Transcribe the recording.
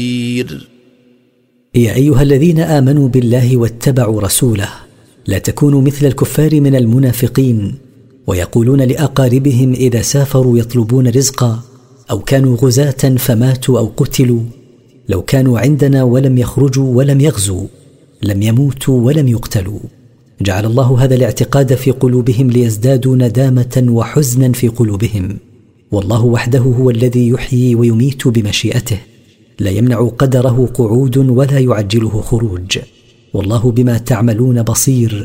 يا أيها الذين آمنوا بالله واتبعوا رسوله لا تكونوا مثل الكفار من المنافقين ويقولون لأقاربهم إذا سافروا يطلبون رزقا أو كانوا غزاة فماتوا أو قتلوا لو كانوا عندنا ولم يخرجوا ولم يغزوا لم يموتوا ولم يقتلوا. جعل الله هذا الاعتقاد في قلوبهم ليزدادوا ندامة وحزنا في قلوبهم. والله وحده هو الذي يحيي ويميت بمشيئته لا يمنع قدره قعود ولا يعجله خروج. والله بما تعملون بصير